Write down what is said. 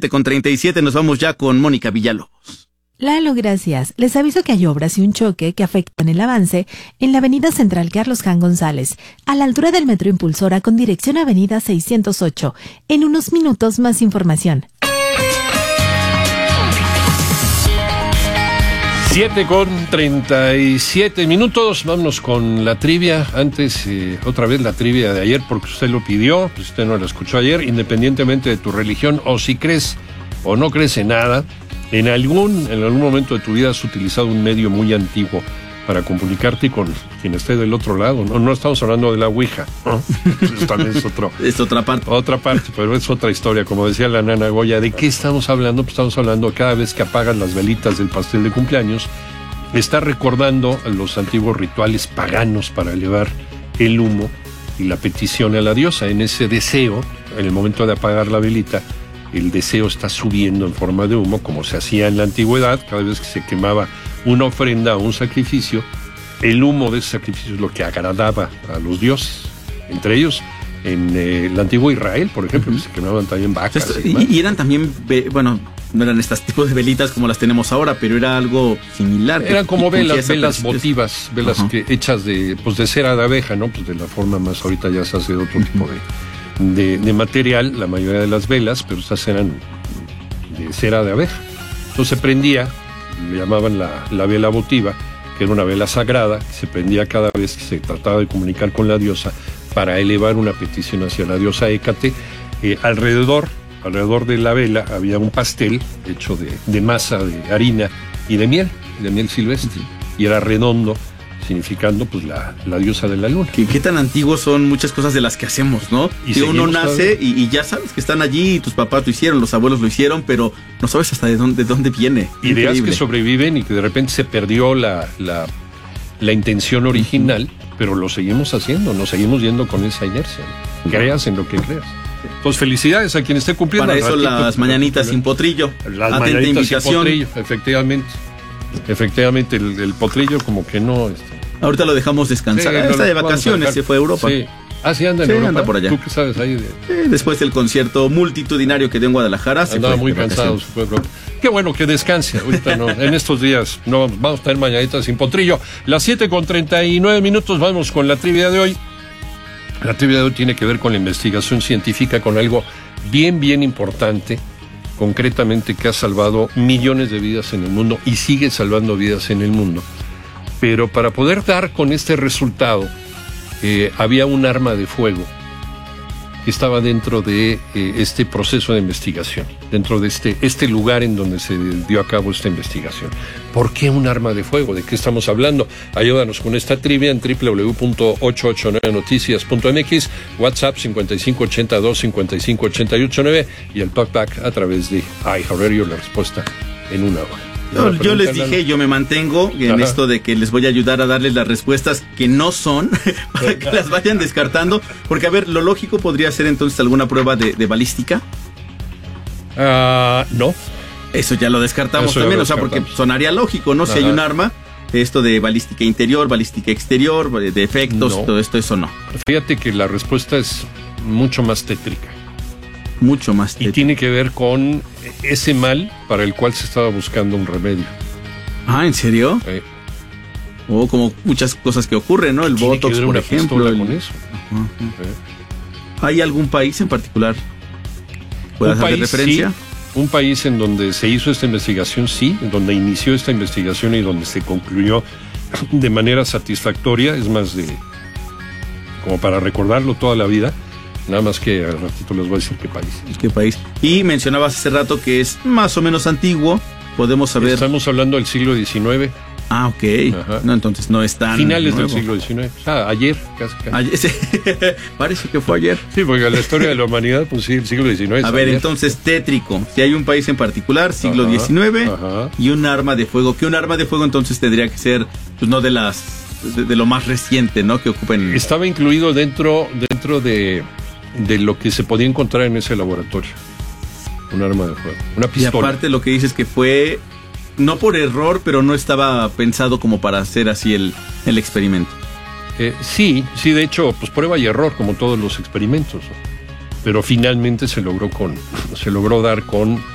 7:37, nos vamos ya con Mónica Villalobos. Lalo, gracias. Les aviso que hay obras y un choque que afectan el avance en la avenida Central Carlos Jan González, a la altura del Metro Impulsora con dirección avenida 608. En unos minutos más información. 7:37. Vámonos con la trivia. Antes, otra vez la trivia de ayer, porque usted lo pidió, pues usted no la escuchó ayer, independientemente de tu religión, o si crees o no crees en nada, en algún momento de tu vida has utilizado un medio muy antiguo para comunicarte con quien esté del otro lado. No estamos hablando de la Ouija, ¿no? Esta es otra parte. Otra parte, pero es otra historia. Como decía la nana Goya, ¿de qué estamos hablando? Pues estamos hablando cada vez que apagan las velitas del pastel de cumpleaños, está recordando los antiguos rituales paganos para elevar el humo y la petición a la diosa. En ese deseo, en el momento de apagar la velita, el deseo está subiendo en forma de humo, como se hacía en la antigüedad. Cada vez que se quemaba una ofrenda o un sacrificio, el humo de ese sacrificio es lo que agradaba a los dioses. Entre ellos, en el antiguo Israel, por ejemplo, se quemaban también vacas. Y eran también, bueno, no eran estos tipos de velitas como las tenemos ahora, pero era algo similar. Eran como velas votivas, velas que hechas de cera de abeja, ¿no? Pues de la forma más, ahorita ya se hace de otro tipo de material, la mayoría de las velas, pero estas eran de cera de abeja. Entonces se prendía, le llamaban la vela votiva, que era una vela sagrada, que se prendía cada vez que se trataba de comunicar con la diosa para elevar una petición hacia la diosa Hécate. Alrededor de la vela había un pastel hecho de masa, de harina y de miel silvestre, y era redondo, significando pues la diosa de la luna. ¿Qué tan antiguos son muchas cosas de las que hacemos, ¿no? Y uno nace y ya sabes que están allí, y tus papás lo hicieron, los abuelos lo hicieron, pero no sabes hasta de dónde viene. Ideas increíble. Que sobreviven y que de repente se perdió la intención original, pero lo seguimos haciendo, nos seguimos yendo con esa inercia. Creas en lo que creas. Entonces, felicidades a quien esté cumpliendo. Para eso las mañanitas sin potrillo. Las mañanitas sin potrillo, efectivamente. Efectivamente, el potrillo como que no... Ahorita lo dejamos descansar. Sí, está de vacaciones, se fue a Europa. Sí. Sí, anda en Europa. Anda por allá. ¿Tú qué sabes ahí? Después del concierto multitudinario que dio en Guadalajara. Andaba muy cansado, se fue a Europa. Qué bueno que descanse. Ahorita no, en estos días no vamos a tener mañanitas sin potrillo. Las 7:39, vamos con la trivia de hoy. La trivia de hoy tiene que ver con la investigación científica, con algo bien importante, concretamente que ha salvado millones de vidas en el mundo y sigue salvando vidas en el mundo. Pero para poder dar con este resultado, había un arma de fuego que estaba dentro de este proceso de investigación, dentro de este lugar en donde se dio a cabo esta investigación. ¿Por qué un arma de fuego? ¿De qué estamos hablando? Ayúdanos con esta trivia en www.889noticias.mx, WhatsApp 5582-55889 y el talkback a través de iHeartRadio, la respuesta en una hora. Yo les dije, yo me mantengo en esto de que les voy a ayudar a darles las respuestas que no son, para que las vayan descartando, porque a ver, lo lógico podría ser entonces alguna prueba de balística. No. Eso ya lo descartamos también, o sea, porque sonaría lógico, ¿no? Si hay un arma, esto de balística interior, balística exterior, de efectos, todo esto, eso no. Fíjate que la respuesta es mucho más tétrica. Mucho más tétrica. Y tiene que ver con ese mal para el cual se estaba buscando un remedio. ¿En serio? Como muchas cosas que ocurren, ¿no? El Botox, por ejemplo. Con eso. ¿Hay algún país en particular? ¿Puedes hacer referencia? Sí. Un país en donde se hizo esta investigación, sí, en donde inició esta investigación y donde se concluyó de manera satisfactoria, es más como para recordarlo toda la vida. Nada más que al ratito les voy a decir qué país. ¿Qué país? Y mencionabas hace rato que es más o menos antiguo. Podemos saber... Estamos hablando del siglo XIX. Ok. Ajá. No, entonces no es tan finales nuevo. Del siglo XIX. Ayer, casi. Ayer, sí. Parece que fue ayer. Sí, porque la historia de la humanidad, pues sí, el siglo XIX. A ver, ayer. Entonces, tétrico. Si hay un país en particular, siglo XIX, y un arma de fuego. ¿Qué un arma de fuego entonces tendría que ser, pues no de lo más reciente, ¿no? Que ocupen... Estaba incluido dentro de lo que se podía encontrar en ese laboratorio. Un arma de fuego, una pistola. Y aparte lo que dices que fue, no por error, pero no estaba pensado como para hacer así el experimento. Sí, de hecho, pues prueba y error, como todos los experimentos. Pero finalmente se logró dar con